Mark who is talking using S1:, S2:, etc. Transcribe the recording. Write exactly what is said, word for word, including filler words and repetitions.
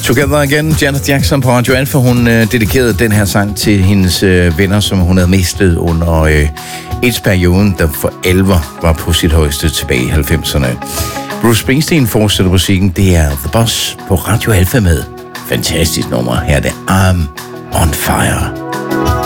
S1: Together Again, Janet Jackson på Radio Alpha. Hun øh, dedikerede den her sang til hendes øh, venner, som hun havde mistet under øh, AIDS-perioden, der for alvor var på sit højeste tilbage i halvfemserne. Bruce Springsteen fortsætter musikken. Det er The Boss på Radio Alpha med fantastisk nummer. Her er det I'm on Fire.